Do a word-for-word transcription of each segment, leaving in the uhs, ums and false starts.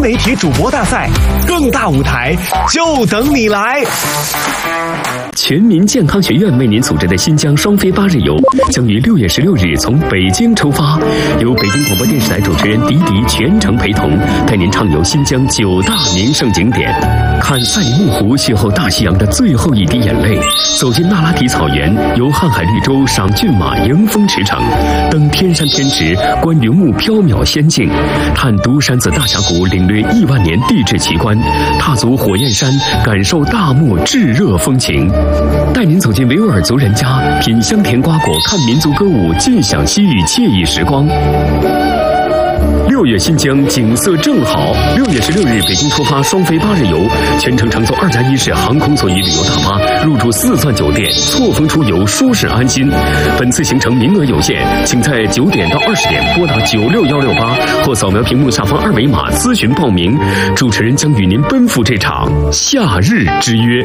媒体主播大赛，更大舞台就等你来。 全民健康学院为您组织的新疆双飞八日游将于六月十六日从北京出发，由北京广播电视台主持人迪迪全程陪同，带您畅游新疆九大名胜景点，看赛里木湖邂逅大西洋的最后一滴眼泪，走进那拉提草原，游瀚海绿洲，赏骏马，迎风驰骋，登天山天池，观云雾缥缈仙境，探独山子大峡谷，领略亿万年地质奇观，踏足火焰山，感受大漠炙热风情。带您走进维吾尔族人家，品香甜瓜果，看民族歌舞，尽享西域惬意时光。六月新疆景色正好，六月十六日北京出发双飞八日游，全程乘坐二加一式航空座椅旅游大巴，入住四钻酒店，错峰出游，舒适安心。本次行程名额有限，请在九点到二十点拨打九六幺六八或扫描屏幕下方二维码咨询报名。主持人将与您奔赴这场夏日之约。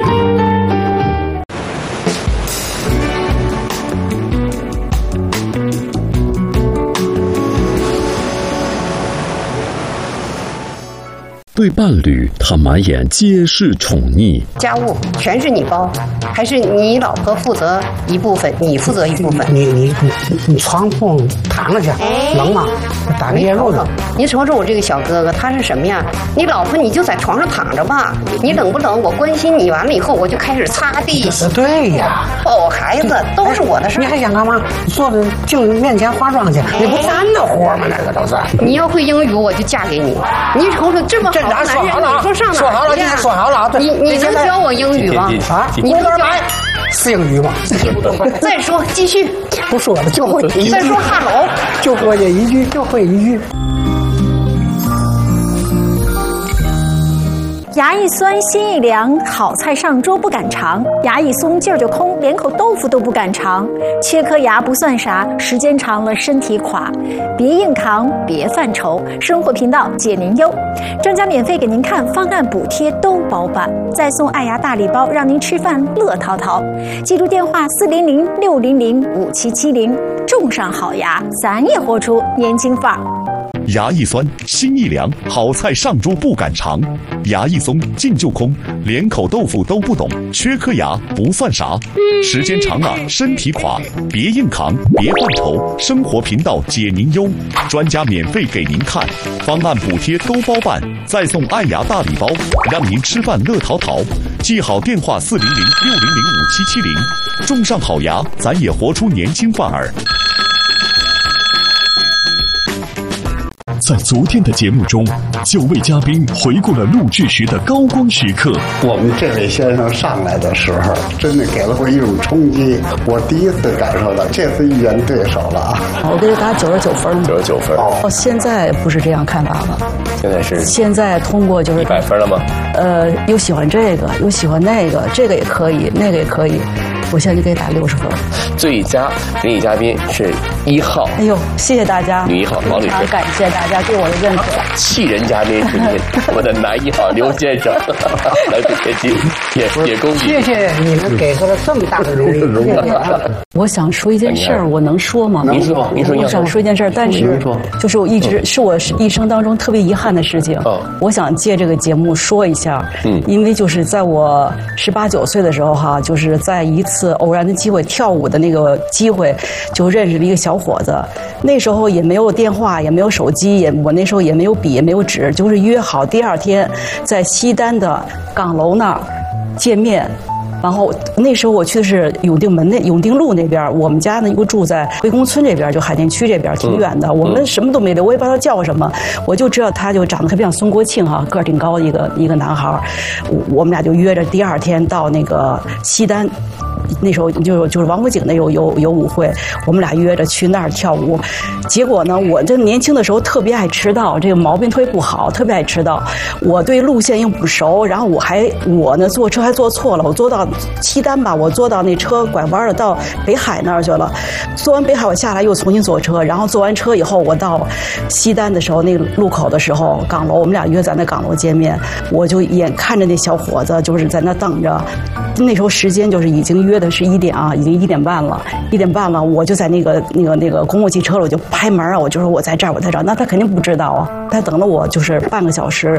对伴侣，他满眼皆是宠溺。 家务全是你包，还是你老婆负责一部分，你负责一部分？ 你你你你床铺躺着去，冷吗？打个电褥子。 你瞅瞅我这个小哥哥，他是什么呀？你老婆你就在床上躺着吧，你冷不冷？我关心你，完了以后我就开始擦地。 对呀， 抱孩子都是我的事。 你还想干嘛？坐在镜子面前化妆去，那不咱的活吗？那个都是。 你要会英语，我就嫁给你。你瞅瞅这么好。 咱说好了， 说上说好了，你说好了， 你你能教我英语吗？ 啊，你能来是英语吗？ 再说，继续。 不说了，就会一句。 再说哈喽， 就会这一句，就会一句。 牙一酸心一凉，好菜上桌不敢尝；牙一松劲儿就空，连口豆腐都不敢尝。缺颗牙不算啥，时间长了身体垮。别硬扛，别犯愁，生活频道解您忧，专家免费给您看，方案补贴都包办，再送爱牙大礼包，让您吃饭乐淘淘。记住电话四零零六零零五七七零，种上好牙，咱也活出年轻范儿。 牙一酸心一凉，好菜上桌不敢尝；牙一松劲就空，连口豆腐都不懂。缺颗牙不算啥，时间长了身体垮。别硬扛，别犯愁，生活频道解您忧，专家免费给您看，方案补贴都包办，再送爱牙大礼包，让您吃饭乐淘淘。记好电话四零零六零零五七七零，种上好牙，咱也活出年轻范儿。 在昨天的节目中，九位嘉宾回顾了录制时的高光时刻。 我们这位先生上来的时候，真的给了我一种冲击，我第一次感受到这次遇见对手了啊！ 我给他打九十九分， 九十九分。 哦，现在不是这样看法了， 现在是现在通过就是一百分了吗？ 呃，又喜欢这个，又喜欢那个，这个也可以，那个也可以。我现在就给打六十分。 最佳联谊嘉宾是一号。 哎呦，谢谢大家， 女一号王女士。 感谢大家对我的认可。 气人嘉宾是您，我的男一号刘先生，来自天津，也也恭喜。 谢谢你们给他了这么大的荣誉。 我想说一件事儿，我能说吗？ 您说，您说。 我想说一件事儿，但是就是我一直是我一生当中特别遗憾的事情。 哦， 我想借这个节目说一下。嗯，因为就是在我十八九岁的时候哈，就是在一次偶然的机会跳舞的那个机会，就认识了一个小伙子。那时候也没有电话，也没有手机，也我那时候也没有笔，也没有纸，就是约好第二天在西单的岗楼那儿见面。然后那时候我去的是永定门那永定路那边，我们家呢又住在归公村这边，就海淀区这边，挺远的。嗯、我们什么都没留，我也不知道他叫什么，我就知道他就长得特别像孙国庆哈，个儿挺高的一个一个男孩。我我们俩就约着第二天到那个西单。那时候就就是王府井那有有有舞会，我们俩约着去那儿跳舞。结果呢，我这年轻的时候特别爱迟到，这个毛病特别不好，特别爱迟到。我对路线又不熟，然后我还我呢坐车还坐错了，我坐到西单吧，我坐到那车拐弯了，到北海那儿去了。坐完北海我下来又重新坐车，然后坐完车以后我到西单的时候，那个路口的时候，岗楼我们俩约在那岗楼见面，我就眼看着那小伙子就是在那等着。那时候时间就是已经约的是一点啊，已经一点半了，一点半了，我就在那个那个那个公共汽车了，我就拍门啊，我就说我在这儿，我在这儿，那他肯定不知道啊，他等了我就是半个小时，